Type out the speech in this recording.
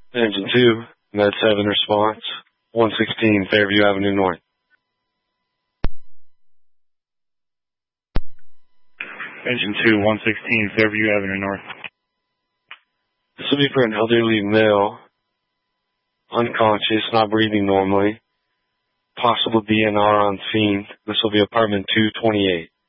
Engine 2, Med 7 response, 116 Fairview Avenue North. Engine 2, 116 Fairview Avenue North. This will be for an elderly male, unconscious, not breathing normally, possible DNR on scene. This will be apartment 228.